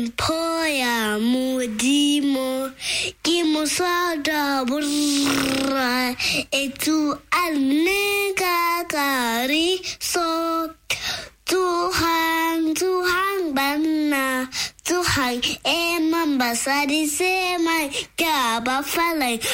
poya modimo ke mosada burra etu alnega kari so Tuhan banna Tuhan emang basari semai ke apa falai